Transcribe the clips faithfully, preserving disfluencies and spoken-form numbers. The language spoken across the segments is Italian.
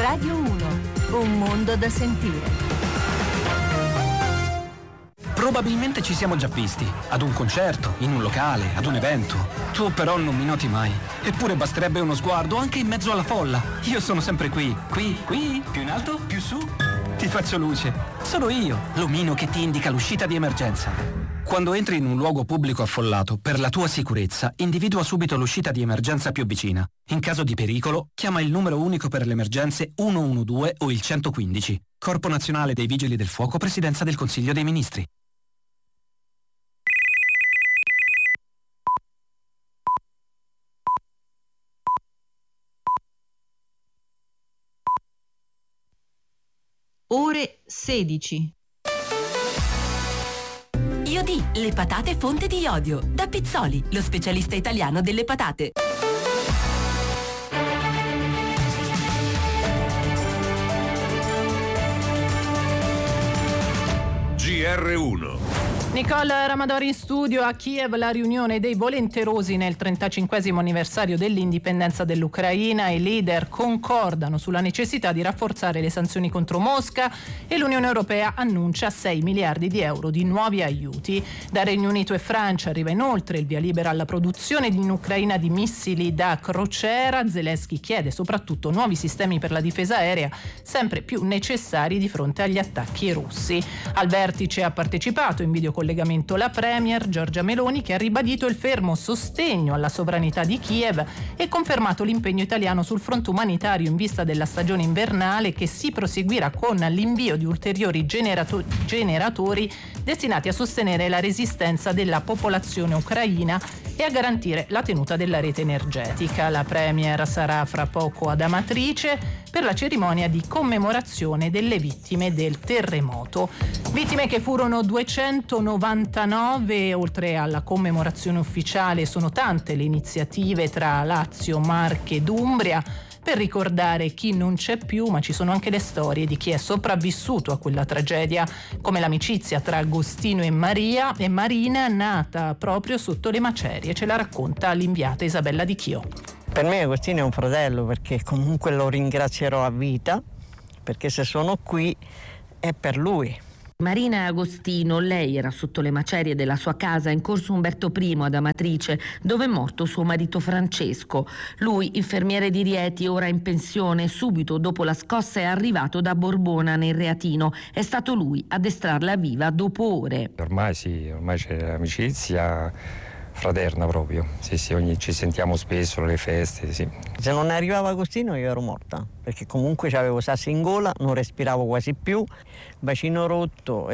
Radio uno, un mondo da sentire. Probabilmente ci siamo già visti, ad un concerto, in un locale, ad un evento. Tu però non mi noti mai. Eppure basterebbe uno sguardo anche in mezzo alla folla. Io sono sempre qui, qui, qui, più in alto, più su. Ti faccio luce. Sono io, l'omino che ti indica l'uscita di emergenza. Quando entri in un luogo pubblico affollato, per la tua sicurezza, individua subito l'uscita di emergenza più vicina. In caso di pericolo, chiama il numero unico per le emergenze uno uno due o il centoquindici. Corpo Nazionale dei Vigili del Fuoco, Presidenza del Consiglio dei Ministri. Ore sedici. Iodi, le patate fonte di iodio. Da Pizzoli, lo specialista italiano delle patate. G R uno. Nicole Ramadori in studio. A Kiev la riunione dei volenterosi nel trentacinquesimo anniversario dell'indipendenza dell'Ucraina. I leader concordano sulla necessità di rafforzare le sanzioni contro Mosca e l'Unione Europea annuncia sei miliardi di euro di nuovi aiuti. Da Regno Unito e Francia arriva inoltre il via libera alla produzione in Ucraina di missili da crociera. Zelensky chiede soprattutto nuovi sistemi per la difesa aerea, sempre più necessari di fronte agli attacchi russi. Al vertice ha partecipato in videocollegamento la premier Giorgia Meloni, che ha ribadito il fermo sostegno alla sovranità di Kiev e confermato l'impegno italiano sul fronte umanitario in vista della stagione invernale, che si proseguirà con l'invio di ulteriori generato- generatori destinati a sostenere la resistenza della popolazione ucraina e a garantire la tenuta della rete energetica. La premier sarà fra poco ad Amatrice per la cerimonia di commemorazione delle vittime del terremoto. Vittime che furono duecentonovantanove. Oltre alla commemorazione ufficiale, sono tante le iniziative tra Lazio, Marche ed Umbria per ricordare chi non c'è più, ma ci sono anche le storie di chi è sopravvissuto a quella tragedia, come l'amicizia tra Agostino e Maria e Marina, nata proprio sotto le macerie. Ce la racconta l'inviata Isabella Di Chio. Per me Agostino è un fratello, perché comunque lo ringrazierò a vita, perché se sono qui è per lui. Marina e Agostino, lei era sotto le macerie della sua casa in corso Umberto I ad Amatrice, dove è morto suo marito Francesco. Lui, infermiere di Rieti, ora in pensione, subito dopo la scossa è arrivato da Borbona nel Reatino. È stato lui a addestrarla viva dopo ore. Ormai sì, ormai c'è amicizia fraterna proprio, sì sì, ogni, ci sentiamo spesso alle feste, sì. Se non arrivava Agostino io ero morta, perché comunque avevo sassi in gola, non respiravo quasi più, bacino rotto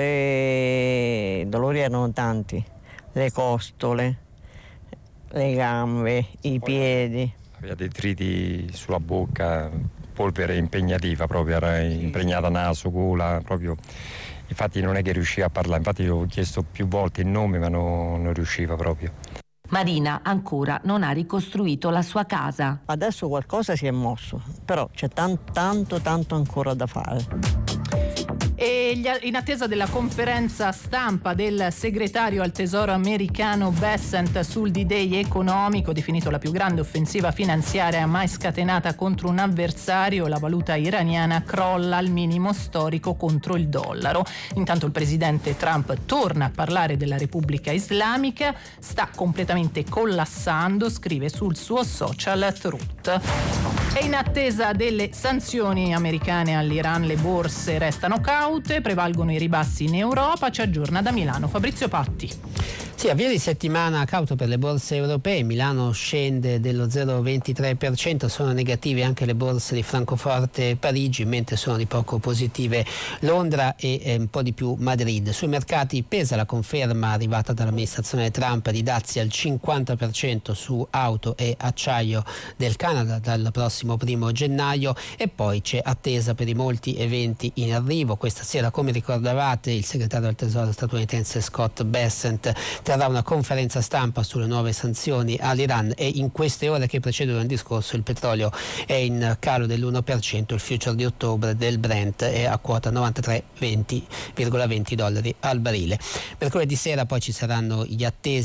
e dolori erano tanti, le costole, le gambe, i piedi. Aveva detriti sulla bocca, polvere impegnativa proprio, era impregnata naso, gola, proprio. Infatti non è che riusciva a parlare, infatti io ho chiesto più volte il nome ma no, non riusciva proprio. Marina ancora non ha ricostruito la sua casa. Adesso qualcosa si è mosso, però c'è tanto, tanto, tanto ancora da fare. E in attesa della conferenza stampa del segretario al tesoro americano Bessent sul D-Day economico, definito la più grande offensiva finanziaria mai scatenata contro un avversario, la valuta iraniana crolla al minimo storico contro il dollaro. Intanto il presidente Trump torna a parlare della Repubblica Islamica, sta completamente collassando, scrive sul suo social Truth. E in attesa delle sanzioni americane all'Iran, le borse restano caute, prevalgono i ribassi in Europa. Ci aggiorna da Milano Fabrizio Patti. Sì, avvio di settimana cauto per le borse europee. Milano scende dello zero virgola ventitré per cento, sono negative anche le borse di Francoforte e Parigi, mentre sono di poco positive Londra e eh, un po' di più Madrid. Sui mercati pesa la conferma arrivata dall'amministrazione Trump di dazi al cinquanta per cento su auto e acciaio del Canada dal prossimo primo gennaio, e poi c'è attesa per i molti eventi in arrivo. Questa sera, come ricordavate, il segretario del tesoro statunitense Scott Bessent terrà una conferenza stampa sulle nuove sanzioni all'Iran, e in queste ore che precedono il discorso il petrolio è in calo dell'uno per cento, il future di ottobre del Brent è a quota novantatré virgola venti dollari al barile. Mercoledì sera poi ci saranno gli attesi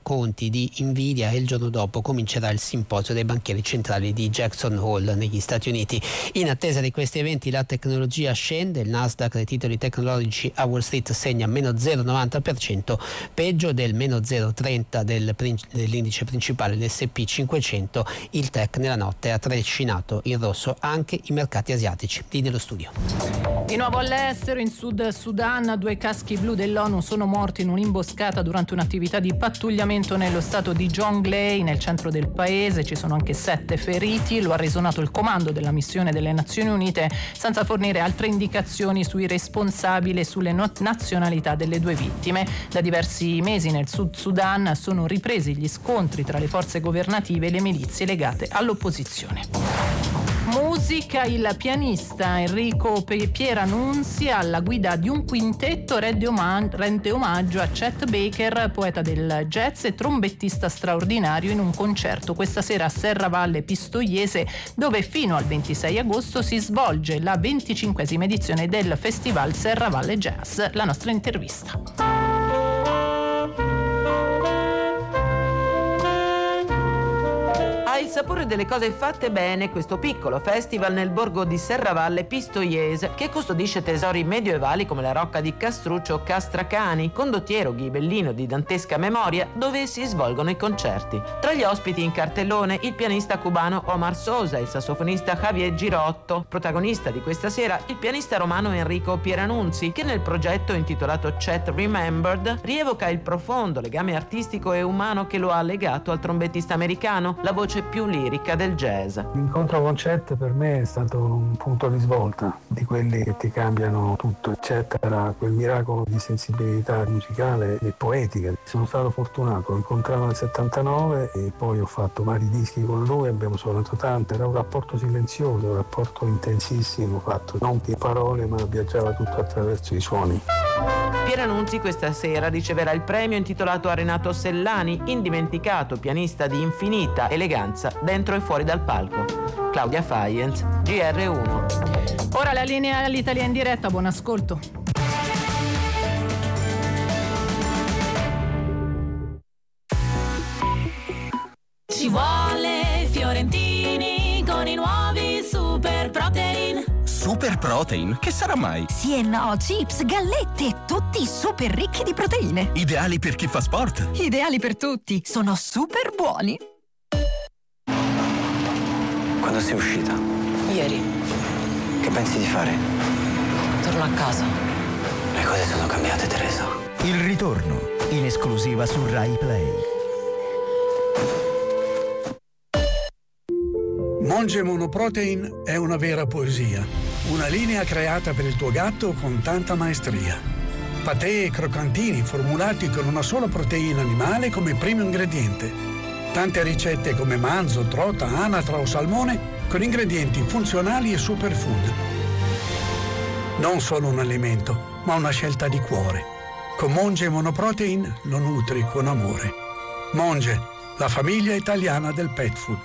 racconti di invidia e il giorno dopo comincerà il simposio dei banchieri centrali di Jackson Hole negli Stati Uniti. In attesa di questi eventi la tecnologia scende, il Nasdaq dei titoli tecnologici a Wall Street segna meno zero virgola novanta per cento, peggio del meno zero virgola trenta del, dell'indice principale, l'esse e pi cinquecento. Il tech nella notte ha trascinato in rosso anche i mercati asiatici. Lì nello studio. Di nuovo all'estero, in Sud Sudan, due caschi blu dell'ONU sono morti in un'imboscata durante un'attività di pattugliamento nello stato di Jonglei, nel centro del paese. Ci sono anche sette feriti, lo ha reso noto il comando della missione delle Nazioni Unite, senza fornire altre indicazioni sui responsabili e sulle no- nazionalità delle due vittime. Da diversi mesi nel Sud Sudan sono ripresi gli scontri tra le forze governative e le milizie legate all'opposizione. Musica, il pianista Enrico Pieranunzi alla guida di un quintetto rende omaggio a Chet Baker, poeta del jazz e trombettista straordinario, in un concerto questa sera a Serravalle Pistoiese, dove fino al ventisei agosto si svolge la venticinquesima edizione del Festival Serravalle Jazz. La nostra intervista. Ha il sapore delle cose fatte bene questo piccolo festival nel borgo di Serravalle Pistoiese, che custodisce tesori medievali come la rocca di Castruccio Castracani, condottiero ghibellino di dantesca memoria, dove si svolgono i concerti. Tra gli ospiti in cartellone il pianista cubano Omar Sosa, il sassofonista Javier Girotto. Protagonista di questa sera il pianista romano Enrico Pieranunzi, che nel progetto intitolato Chet Remembered rievoca il profondo legame artistico e umano che lo ha legato al trombettista americano, la voce più lirica del jazz. L'incontro con Chet per me è stato un punto di svolta, di quelli che ti cambiano tutto. Chet era quel miracolo di sensibilità musicale e poetica. Sono stato fortunato, l'ho incontrato nel settantanove e poi ho fatto vari dischi con lui, abbiamo suonato tanto. Era un rapporto silenzioso, un rapporto intensissimo, fatto non di parole ma viaggiava tutto attraverso i suoni. Pieranunzi questa sera riceverà il premio intitolato a Renato Sellani, indimenticato pianista di infinita eleganza dentro e fuori dal palco. Claudia Faienz, G R uno. Ora la linea all'Italia in diretta, buon ascolto. Ci vuole Fiorentini con i nuovi Super Protein. Super Protein? Che sarà mai? Sì e no, chips, gallette, tutti super ricchi di proteine. Ideali per chi fa sport? Ideali per tutti, sono super buoni. Quando sei uscita? Ieri. Che pensi di fare? Torno a casa. Le cose sono cambiate, Teresa. Il ritorno, in esclusiva su Rai Play. Monge Monoprotein è una vera poesia. Una linea creata per il tuo gatto con tanta maestria. Patè e croccantini formulati con una sola proteina animale come primo ingrediente. Tante ricette come manzo, trota, anatra o salmone con ingredienti funzionali e superfood. Non solo un alimento, ma una scelta di cuore. Con Monge Monoprotein lo nutri con amore. Monge, la famiglia italiana del pet food.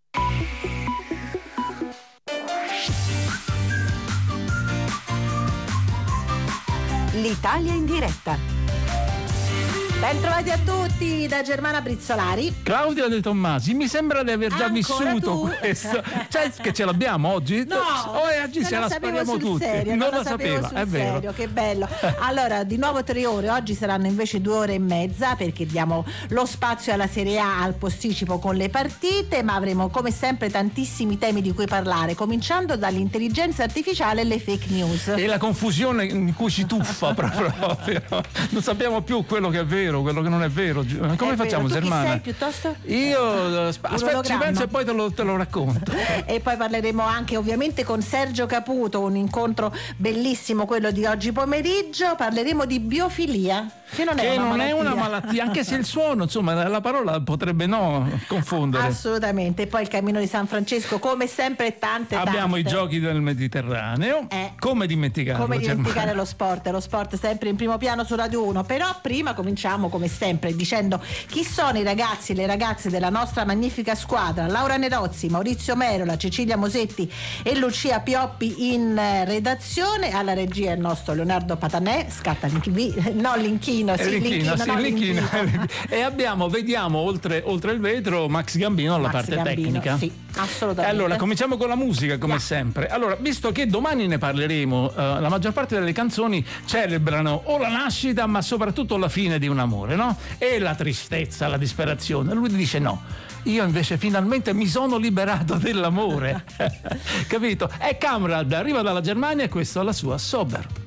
L'Italia in diretta. Bentrovati a tutti da Germana Brizzolari, Claudia De Tommasi. Mi sembra di aver già Ancora vissuto tu? questo. Cioè che ce l'abbiamo oggi? No, oh, oggi ce la spariamo tutti. Serio, non, non lo sapeva, sul è vero. Serio, che bello. Allora, di nuovo tre ore, oggi saranno invece due ore e mezza perché diamo lo spazio alla Serie A, al posticipo con le partite, ma avremo come sempre tantissimi temi di cui parlare, cominciando dall'intelligenza artificiale e le fake news. E la confusione in cui si tuffa proprio. Non sappiamo più quello che è vero, quello che non è vero. Come è facciamo, vero. Tu Germana? Chi sei piuttosto? Io aspetta, ci penso e poi te lo, te lo racconto. E poi parleremo anche ovviamente con Sergio Caputo, un incontro bellissimo quello di oggi pomeriggio. Parleremo di biofilia, che non, che è, una non è una malattia, anche se il suono, insomma, la parola potrebbe no confondere. Assolutamente. E poi il Cammino di San Francesco, come sempre, tante abbiamo tante. i giochi del Mediterraneo. Eh, come dimenticarlo? Come dimenticare Germana? lo sport, lo sport sempre in primo piano su Radio uno. Però prima cominciamo chiudiamo come sempre dicendo chi sono i ragazzi e le ragazze della nostra magnifica squadra: Laura Nerozzi, Maurizio Merola, Cecilia Mosetti e Lucia Pioppi in redazione, alla regia il nostro Leonardo Patanè, scatta l'inchino, no l'inchino, sì, l'inchino, l'inchino, sì, no, l'inchino. l'inchino. E abbiamo, vediamo oltre, oltre il vetro Max Gambino alla Max parte Gambino, tecnica. sì, assolutamente. E allora cominciamo con la musica come yeah. sempre. Allora, visto che domani ne parleremo, uh, la maggior parte delle canzoni celebrano o la nascita ma soprattutto la fine di un amore, no? E la tristezza, la disperazione. Lui dice no, io invece finalmente mi sono liberato dell'amore. Capito? E Kamrad arriva dalla Germania e questa è la sua Sober.